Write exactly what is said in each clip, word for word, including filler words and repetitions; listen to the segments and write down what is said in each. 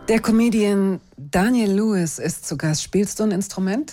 Der Comedian Daniel Lewis ist zu Gast. Spielst du ein Instrument?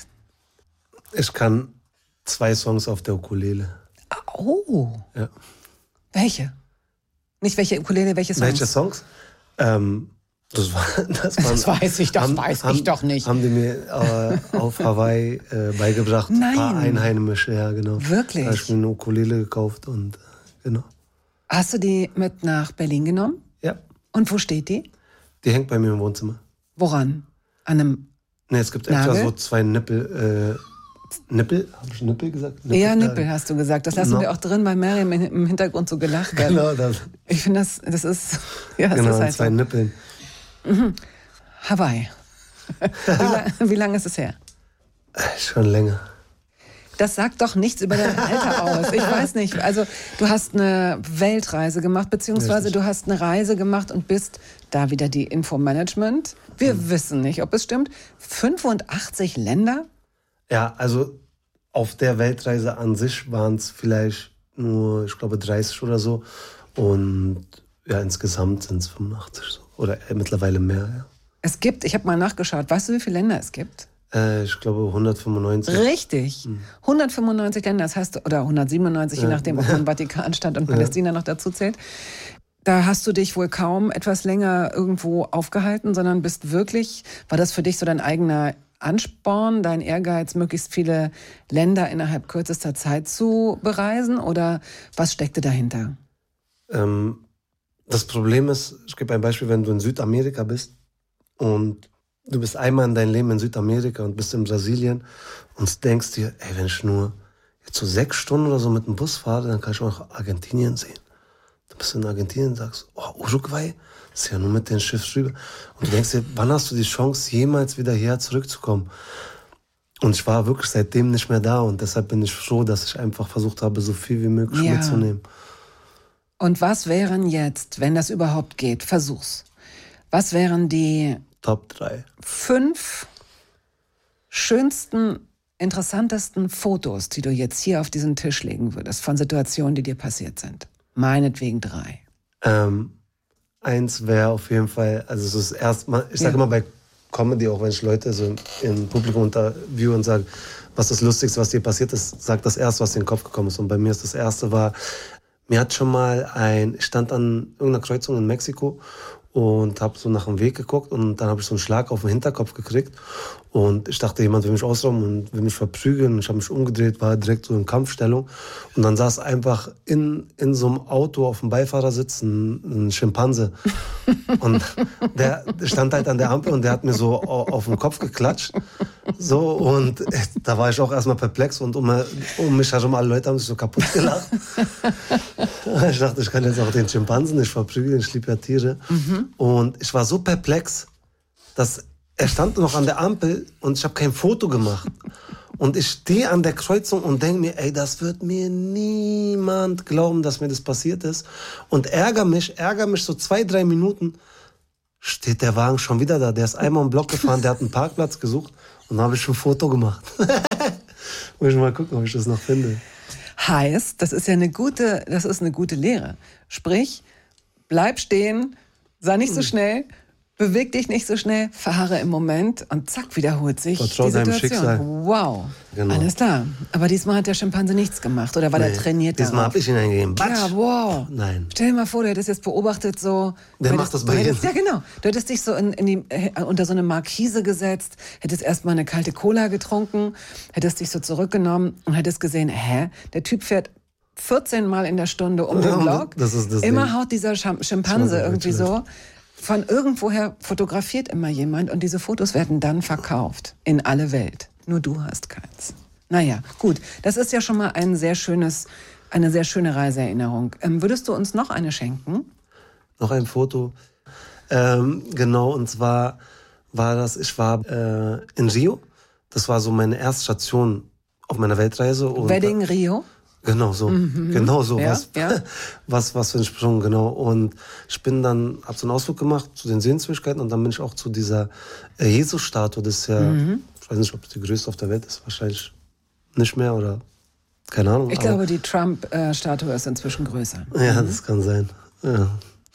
Ich kann zwei Songs auf der Ukulele. Oh. Ja. Welche? Nicht welche Ukulele, welche Songs? Welche Songs? Ähm, das, war, das, waren, das weiß ich, das haben, weiß haben, ich doch nicht. Haben die mir äh, auf Hawaii äh, beigebracht. Nein. Ein paar Einheimische, ja, genau. Wirklich? Da habe ich mir eine Ukulele gekauft und äh, genau. Hast du die mit nach Berlin genommen? Ja. Und wo steht die? Die hängt bei mir im Wohnzimmer. Woran? An einem Ne, es gibt Nagel? extra so zwei Nippel. Äh, Nippel? Habe ich Nippel gesagt? Nippel? Ja, Nippel hast du gesagt. Das lassen No. wir auch drin, weil Miriam im Hintergrund so gelacht hat. Genau, das. Ich finde, das, das ist... Ja, das genau, ist halt zwei so. Nippeln. Mhm. Hawaii. wie, lang, wie lange ist es her? Schon länger. Das sagt doch nichts über dein Alter aus. Ich weiß nicht. Also du hast eine Weltreise gemacht, beziehungsweise Richtig. du hast eine Reise gemacht und bist, da wieder die Infomanagement. Wir hm. wissen nicht, ob es stimmt. fünfundachtzig Länder? Ja, also auf der Weltreise an sich waren es vielleicht nur, ich glaube, dreißig oder so. Und ja, insgesamt sind es fünfundachtzig so. Oder äh, mittlerweile mehr, ja. Es gibt, ich habe mal nachgeschaut, weißt du, wie viele Länder es gibt? Äh, ich glaube hundertfünfundneunzig. Richtig. Hm. hundertfünfundneunzig Länder, das heißt, oder hundertsiebenundneunzig, ja. Je nachdem, ob man Vatikanstadt und Palästina ja. noch dazu zählt. Da hast du dich wohl kaum etwas länger irgendwo aufgehalten, sondern bist wirklich, war das für dich so dein eigener Ansporn, dein Ehrgeiz, möglichst viele Länder innerhalb kürzester Zeit zu bereisen? Oder was steckte dahinter? Ähm, das Problem ist, ich gebe ein Beispiel, wenn du in Südamerika bist und du bist einmal in deinem Leben in Südamerika und bist in Brasilien und denkst dir, ey, wenn ich nur jetzt so sechs Stunden oder so mit dem Bus fahre, dann kann ich auch Argentinien sehen. Du bist in Argentinien und sagst, oh, Uruguay, das ist ja nur mit dem Schiff rüber. Und du denkst dir, wann hast du die Chance, jemals wieder hierher zurückzukommen? Und ich war wirklich seitdem nicht mehr da und deshalb bin ich froh, dass ich einfach versucht habe, so viel wie möglich ja. mitzunehmen. Und was wären jetzt, wenn das überhaupt geht, versuch's, was wären die Top drei. Fünf schönsten, interessantesten Fotos, die du jetzt hier auf diesen Tisch legen würdest, von Situationen, die dir passiert sind. Meinetwegen drei. Ähm, eins wäre auf jeden Fall, also es ist erstmal, ich sage ja. immer bei Comedy, auch wenn ich Leute so im Publikum interviewe und sage, was das Lustigste, was dir passiert ist, sag das Erste, was dir in den Kopf gekommen ist. Und bei mir ist das Erste war, mir hat schon mal ein, ich stand an irgendeiner Kreuzung in Mexiko und habe so nach dem Weg geguckt und dann habe ich so einen Schlag auf den Hinterkopf gekriegt und ich dachte, jemand will mich ausrauben und will mich verprügeln. Ich habe mich umgedreht, war direkt so in Kampfstellung und dann saß einfach in, in so einem Auto auf dem Beifahrersitz ein, ein Schimpanse und der stand halt an der Ampel und der hat mir so auf den Kopf geklatscht so und da war ich auch erstmal perplex und um, um mich herum alle Leute haben sich so kaputt gelacht. Ich dachte, ich kann jetzt auch den Schimpansen nicht verprügeln, ich liebe ja Tiere. Mhm. Und ich war so perplex, dass er stand noch an der Ampel und ich habe kein Foto gemacht. Und ich stehe an der Kreuzung und denke mir, ey, das wird mir niemand glauben, dass mir das passiert ist. Und ärgere mich, ärgere mich so zwei, drei Minuten, steht der Wagen schon wieder da. Der ist einmal im Block gefahren, der hat einen Parkplatz gesucht und dann habe ich schon ein Foto gemacht. Muss ich mal gucken, ob ich das noch finde. Heißt, das ist ja eine gute, das ist eine gute Lehre. Sprich, bleib stehen, sei nicht so schnell, beweg dich nicht so schnell, verharre im Moment und zack, wiederholt sich Vertrau die Situation. Schicksal. Wow, genau. Alles klar. Aber diesmal hat der Schimpanse nichts gemacht oder war nee, der trainiert darauf? Diesmal habe ich ihn eingegeben. Ja, wow. Nein. Stell dir mal vor, du hättest jetzt beobachtet so... Der macht das bei jedem. Ja, genau. Du hättest dich so in, in die, unter so eine Markise gesetzt, hättest erstmal eine kalte Cola getrunken, hättest dich so zurückgenommen und hättest gesehen, hä, der Typ fährt vierzehn Mal in der Stunde um den Block. Das ist das immer Ding. haut dieser Schimpanse irgendwie so. Von irgendwoher fotografiert immer jemand und diese Fotos werden dann verkauft in alle Welt. Nur du hast keins. Naja, gut. Das ist ja schon mal ein sehr schönes, eine sehr schöne Reiseerinnerung. Ähm, würdest du uns noch eine schenken? Noch ein Foto. Ähm, genau, und zwar war das, ich war äh, in Rio. Das war so meine erste Station auf meiner Weltreise. Und Wedding Rio? Genau so, mhm. genau so, ja, was, ja. was, was für ein Sprung, genau. Und ich bin dann, hab so einen Ausflug gemacht zu den Sehenswürdigkeiten und dann bin ich auch zu dieser äh, Jesus-Statue, das ist ja, mhm. ich weiß nicht, ob es die größte auf der Welt ist, wahrscheinlich nicht mehr oder keine Ahnung. Ich glaube, die Trump-Statue ist inzwischen größer. Ja, mhm. das kann sein, ja.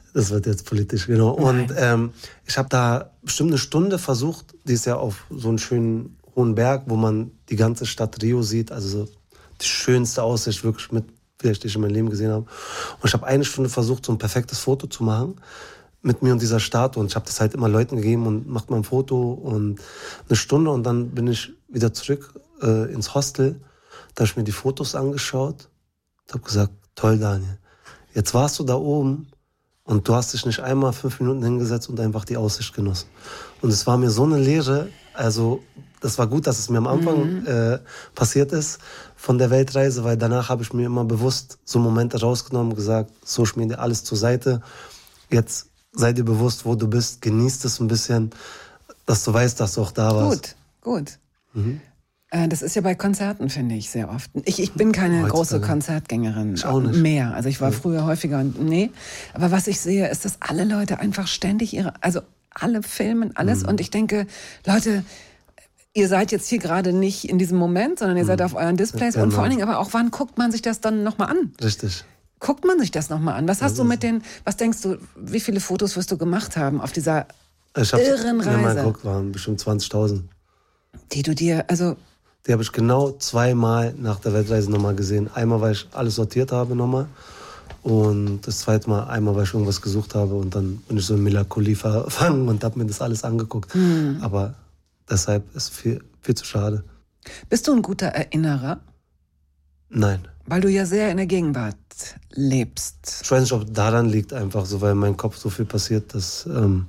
Das wird jetzt politisch, genau. Nein. Und ähm, ich habe da bestimmt eine Stunde versucht, die ist ja auf so einen schönen hohen Berg, wo man die ganze Stadt Rio sieht, also so die schönste Aussicht wirklich mit, vielleicht die ich in meinem Leben gesehen habe. Und ich habe eine Stunde versucht, so ein perfektes Foto zu machen mit mir und dieser Statue. Und ich habe das halt immer Leuten gegeben und macht mal ein Foto und eine Stunde. Und dann bin ich wieder zurück äh, ins Hostel. Da habe ich mir die Fotos angeschaut und habe gesagt, toll, Daniel, jetzt warst du da oben und du hast dich nicht einmal fünf Minuten hingesetzt und einfach die Aussicht genossen. Und es war mir so eine Lehre, also das war gut, dass es mir am Anfang mhm. äh, passiert ist von der Weltreise, weil danach habe ich mir immer bewusst so Momente rausgenommen, gesagt, Social Media, alles zur Seite. Jetzt sei dir bewusst, wo du bist, genießt es ein bisschen, dass du weißt, dass du auch da warst. Gut, gut. Mhm. Äh, das ist ja bei Konzerten, finde ich, sehr oft. Ich, ich bin keine Heutzutage. große Konzertgängerin ich auch nicht. mehr. Also ich war ja. früher häufiger und nee. Aber was ich sehe, ist, dass alle Leute einfach ständig ihre, also alle filmen, alles. Mhm. Und ich denke, Leute, ihr seid jetzt hier gerade nicht in diesem Moment, sondern ihr mhm. seid auf euren Displays. Ja, und vor allen Dingen aber auch, wann guckt man sich das dann nochmal an? Richtig. Guckt man sich das nochmal an? Was hast das du mit den, was denkst du, wie viele Fotos wirst du gemacht haben auf dieser ich irren Reise? Ich habe mal geguckt, waren bestimmt zwanzigtausend. Die du dir, also... Die habe ich genau zweimal nach der Weltreise nochmal gesehen. Einmal, weil ich alles sortiert habe nochmal. Und das zweite Mal einmal, weil ich irgendwas gesucht habe. Und dann bin ich so in Melancholie verfangen und habe mir das alles angeguckt. Mhm. Aber deshalb ist viel, viel zu schade. Bist du ein guter Erinnerer? Nein. Weil du ja sehr in der Gegenwart lebst. Ich weiß nicht, ob daran liegt einfach so, weil in meinem Kopf so viel passiert, dass ähm,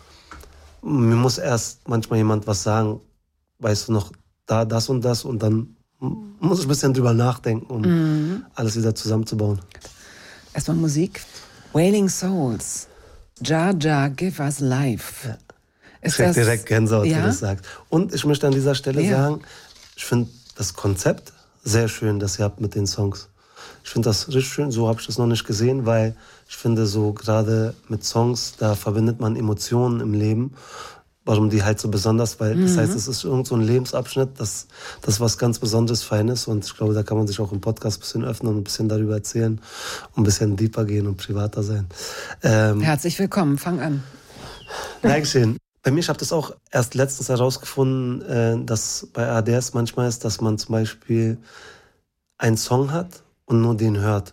mir muss erst manchmal jemand was sagen, weißt du noch, da das und das und dann muss ich ein bisschen drüber nachdenken, um mhm. alles wieder zusammenzubauen. Erstmal Musik. Wailing Souls. Jah Jah, give us life. Ja. Ist ich krieg direkt Gänsehaut, ja? wenn du das sagst. Und ich möchte an dieser Stelle ja. sagen, ich finde das Konzept sehr schön, das ihr habt mit den Songs. Ich finde das richtig schön, so habe ich das noch nicht gesehen, weil ich finde so gerade mit Songs, da verbindet man Emotionen im Leben. Warum die halt so besonders, weil mhm. das heißt, es ist irgend so ein Lebensabschnitt, das, das was ganz Besonderes, Feines und ich glaube, da kann man sich auch im Podcast ein bisschen öffnen und ein bisschen darüber erzählen und ein bisschen deeper gehen und privater sein. Ähm, Herzlich willkommen, fang an. Dankeschön. Bei mir, ich habe das auch erst letztens herausgefunden, äh, dass bei A D S manchmal ist, dass man zum Beispiel einen Song hat und nur den hört.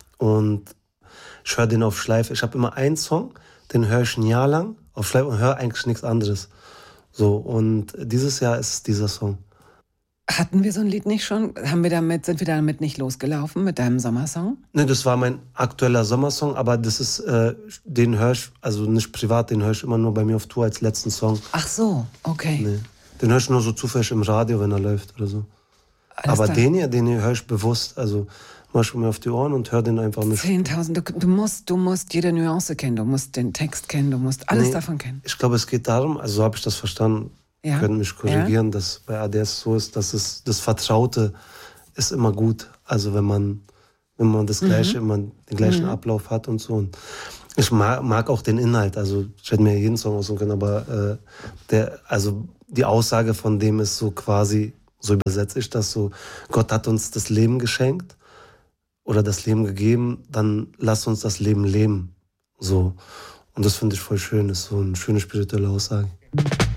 Und ich höre den auf Schleife. Ich habe immer einen Song, den höre ich ein Jahr lang auf Schleife und höre eigentlich nichts anderes. So, und dieses Jahr ist es dieser Song. Hatten wir so ein Lied nicht schon? Haben wir damit, sind wir damit nicht losgelaufen mit deinem Sommersong? Ne, das war mein aktueller Sommersong, aber das ist, äh, den höre ich, also nicht privat, den höre ich immer nur bei mir auf Tour als letzten Song. Ach so, okay. Nee, den höre ich nur so zufällig im Radio, wenn er läuft oder so. Alles aber da. den hier, den hier höre ich bewusst, also mach ich mir auf die Ohren und höre den einfach mit. zehntausend, du, du, musst, du musst jede Nuance kennen, du musst den Text kennen, du musst alles nee, davon kennen. Ich glaube, es geht darum, also so habe ich das verstanden, ja. können mich korrigieren, ja. dass bei A D S so ist, dass es das Vertraute ist immer gut. Also wenn man, wenn man das Gleiche, mhm. wenn man den gleichen mhm. Ablauf hat und so. Und ich mag, mag auch den Inhalt. Also ich hätte mir jeden Song aussuchen können, aber äh, der, also die Aussage von dem ist so quasi, so übersetze ich das so, Gott hat uns das Leben geschenkt oder das Leben gegeben, dann lass uns das Leben leben. So. Und das finde ich voll schön, das ist so eine schöne spirituelle Aussage.